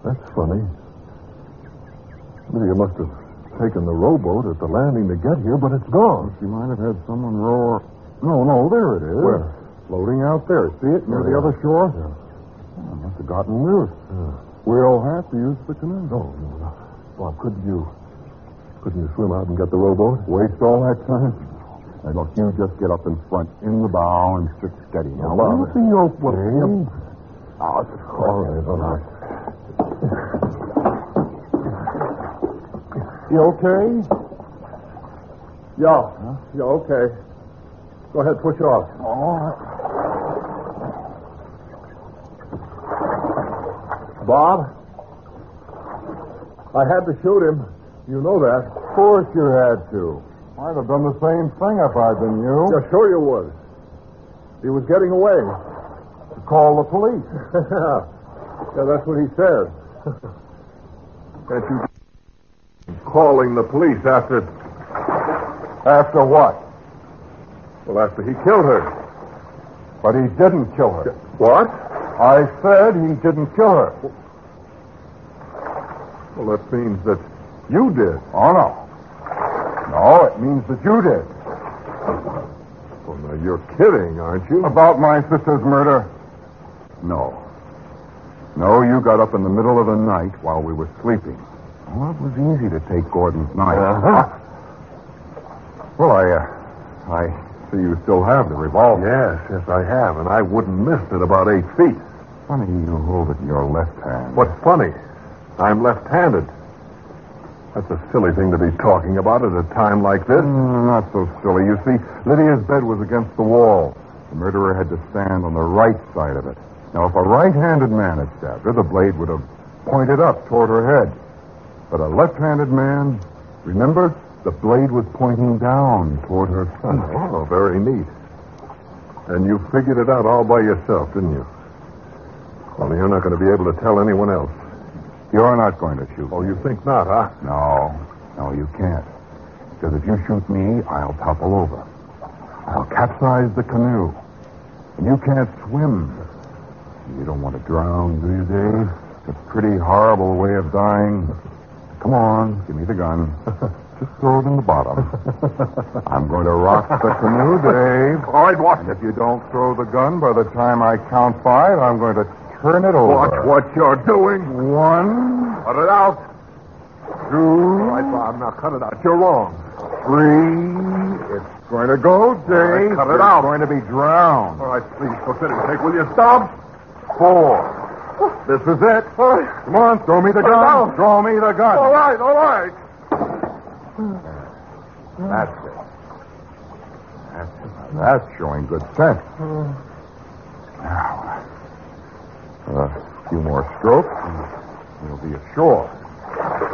That's funny. Lydia must have taken the rowboat at the landing to get here, but it's gone. She might have had someone row her. No, there it is. Where? Floating out there. See it near the other shore? Yeah. Oh, must have gotten loose. Yeah. We'll have to use the canoe. No. Bob, couldn't you swim out and get the rowboat? Waste all that time? Hey, look, you just get up in front, in the bow, and sit steady. Now, Bob. see your way. All right. You okay? Yeah. Okay. Go ahead, push off. All right. Bob? I had to shoot him. You know that. Of course you had to. I'd have done the same thing if I'd been you. Yeah, sure you would. He was getting away. Call the police. Yeah, that's what he said. Can't you... Calling the police after what? Well, after he killed her. But he didn't kill her. What? I said he didn't kill her. Well, that means that you did. Oh, no. No, it means that you did. Well, now, you're kidding, aren't you? About my sister's murder? No. No, you got up in the middle of the night while we were sleeping. Well, it was easy to take Gordon's knife. Uh-huh. Well, I see you still have the revolver. Yes, I have, and I wouldn't miss it about 8 feet. Funny you hold it in your left hand. What's funny? I'm left-handed. That's a silly thing to be talking about at a time like this. Not so silly. You see, Lydia's bed was against the wall. The murderer had to stand on the right side of it. Now, if a right-handed man had stabbed her, the blade would have pointed up toward her head. But a left-handed man, remember, the blade was pointing down toward her stomach. Oh, very neat. And you figured it out all by yourself, didn't you? Only you're not going to be able to tell anyone else. You're not going to shoot. Oh, you think not, huh? No, you can't. Because if you shoot me, I'll topple over. I'll capsize the canoe. And you can't swim. You don't want to drown, do you, Dave? It's a pretty horrible way of dying. Come on, give me the gun. Just throw it in the bottom. I'm going to rock the canoe, Dave. All right, watch And if you don't throw the gun by the time I count 5, I'm going to turn it over. Watch what you're doing. 1, Cut it out. 2, All right, Bob, now cut it out. You're wrong. 3. It's going to go, Dave. All right, cut it You're out. going to be drowned. All right, please, for pity's sake, will you stop? 4. This is it. All right. Come on, throw me the Put it gun. down. Throw me the gun. All right. That's it. That's showing good sense. Now, a few more strokes, and we'll be ashore.